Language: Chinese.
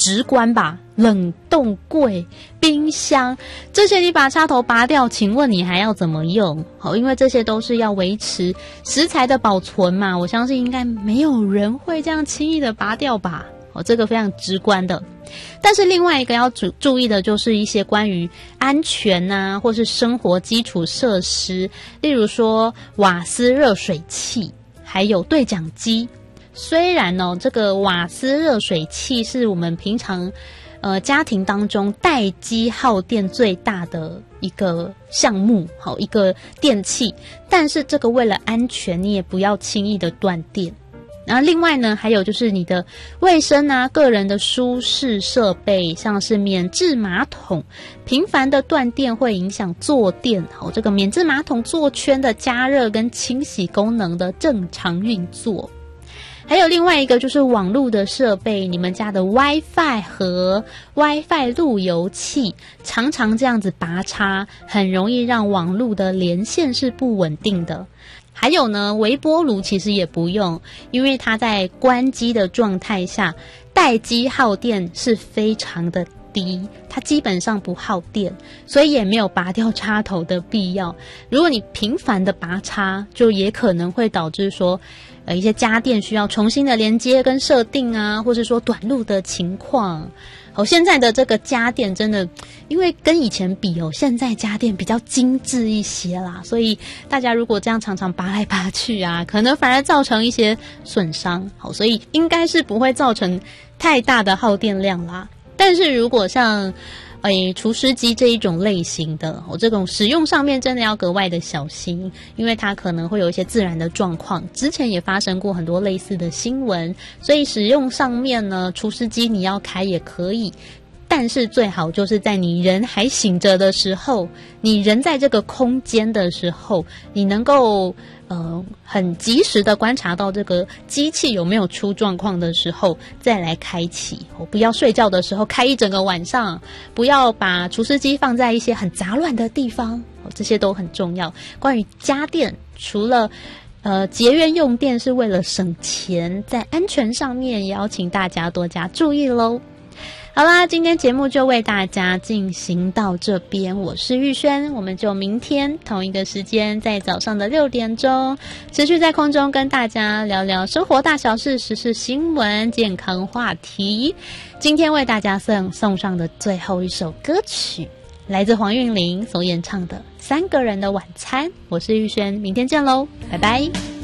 直观吧，冷冻柜、冰箱这些你把插头拔掉，请问你还要怎么用？好，因为这些都是要维持食材的保存嘛，我相信应该没有人会这样轻易的拔掉吧。这个非常直观的。但是另外一个要注意的就是一些关于安全啊，或是生活基础设施，例如说瓦斯热水器，还有对讲机。虽然这个瓦斯热水器是我们平常家庭当中待机耗电最大的一个项目，好，一个电器，但是这个为了安全，你也不要轻易的断电。然后另外呢，还有就是你的卫生啊，个人的舒适设备，像是免治马桶，频繁的断电会影响坐垫，好，这个免治马桶座圈的加热跟清洗功能的正常运作。还有另外一个就是网络的设备，你们家的 WiFi 和 WiFi 路由器常常这样子拔插，很容易让网络的连线是不稳定的。还有呢，微波炉其实也不用，因为它在关机的状态下，待机耗电是非常的低，它基本上不耗电，所以也没有拔掉插头的必要。如果你频繁的拔插，就也可能会导致说一些家电需要重新的连接跟设定啊，或是说短路的情况。好，现在的这个家电真的，因为跟以前比现在家电比较精致一些啦，所以大家如果这样常常拔来拔去啊，可能反而造成一些损伤。好，所以应该是不会造成太大的耗电量啦。但是如果像除湿机这一种类型的，这种使用上面真的要格外的小心，因为它可能会有一些自燃的状况，之前也发生过很多类似的新闻，所以使用上面呢，除湿机你要开也可以，但是最好就是在你人还醒着的时候，你人在这个空间的时候，你能够很及时的观察到这个机器有没有出状况的时候再来开启。不要睡觉的时候开一整个晚上，不要把除湿机放在一些很杂乱的地方，这些都很重要。关于家电，除了节约用电是为了省钱，在安全上面也要请大家多加注意咯。好啦，今天节目就为大家进行到这边，我是玉轩，我们就明天同一个时间，在早上的6点钟，持续在空中跟大家聊聊生活大小事、时事新闻、健康话题。今天为大家送上的最后一首歌曲，来自黄韵玲所演唱的《3个人的晚餐》。我是玉轩，明天见咯，拜拜。